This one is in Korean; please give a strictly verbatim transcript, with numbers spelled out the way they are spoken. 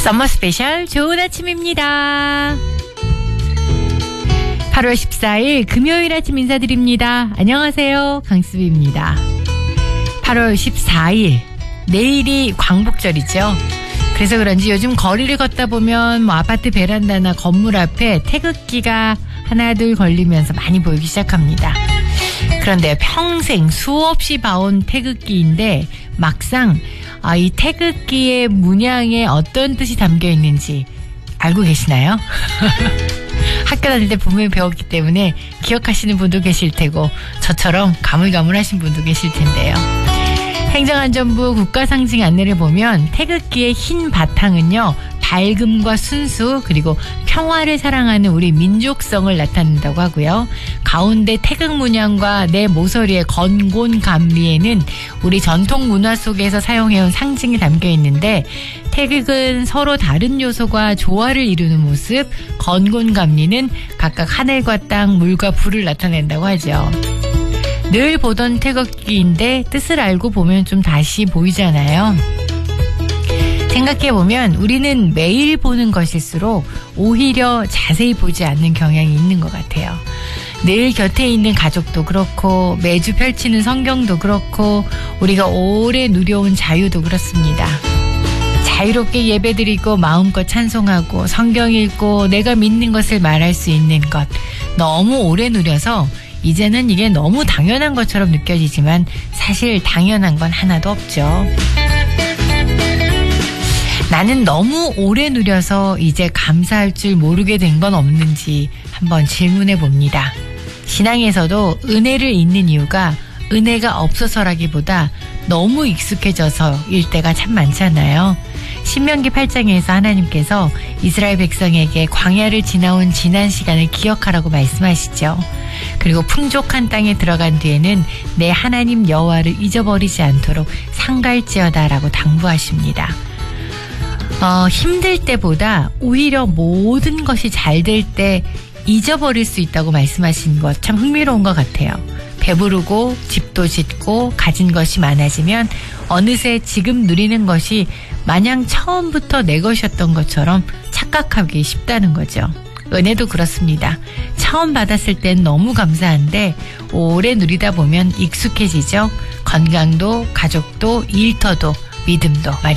썸머 스페셜 좋은 아침입니다. 팔월 십사일 금요일 아침 인사드립니다. 안녕하세요. 강수비입니다. 팔월 십사일 내일이 광복절이죠. 그래서 그런지 요즘 거리를 걷다 보면 뭐 아파트 베란다나 건물 앞에 태극기가 하나 둘 걸리면서 많이 보이기 시작합니다. 그런데 평생 수없이 봐온 태극기인데 막상 아, 이 태극기의 문양에 어떤 뜻이 담겨 있는지 알고 계시나요? 학교 다닐 때 분명히 배웠기 때문에 기억하시는 분도 계실 테고 저처럼 가물가물하신 분도 계실 텐데요. 행정안전부 국가상징 안내를 보면 태극기의 흰 바탕은요, 밝음과 순수 그리고 평화를 사랑하는 우리 민족성을 나타낸다고 하고요. 가운데 태극 문양과 내 모서리의 건곤감리에는 우리 전통 문화 속에서 사용해온 상징이 담겨 있는데, 태극은 서로 다른 요소가 조화를 이루는 모습, 건곤감리는 각각 하늘과 땅, 물과 불을 나타낸다고 하죠. 늘 보던 태극기인데 뜻을 알고 보면 좀 다시 보이잖아요. 생각해보면 우리는 매일 보는 것일수록 오히려 자세히 보지 않는 경향이 있는 것 같아요. 늘 곁에 있는 가족도 그렇고 매주 펼치는 성경도 그렇고 우리가 오래 누려온 자유도 그렇습니다. 자유롭게 예배드리고 마음껏 찬송하고 성경 읽고 내가 믿는 것을 말할 수 있는 것, 너무 오래 누려서 이제는 이게 너무 당연한 것처럼 느껴지지만 사실 당연한 건 하나도 없죠. 나는 너무 오래 누려서 이제 감사할 줄 모르게 된 건 없는지 한번 질문해 봅니다. 신앙에서도 은혜를 잊는 이유가 은혜가 없어서라기보다 너무 익숙해져서일 때가 참 많잖아요. 신명기 팔장에서 하나님께서 이스라엘 백성에게 광야를 지나온 지난 시간을 기억하라고 말씀하시죠. 그리고 풍족한 땅에 들어간 뒤에는 내 하나님 여호와를 잊어버리지 않도록 상갈지어다라고 당부하십니다. 어, 힘들 때보다 오히려 모든 것이 잘 될 때 잊어버릴 수 있다고 말씀하신 것 참 흥미로운 것 같아요. 배부르고 집도 짓고 가진 것이 많아지면 어느새 지금 누리는 것이 마냥 처음부터 내 것이었던 것처럼 착각하기 쉽다는 거죠. 은혜도 그렇습니다. 처음 받았을 땐 너무 감사한데 오래 누리다 보면 익숙해지죠. 건강도 가족도 일터도 믿음도 말이죠.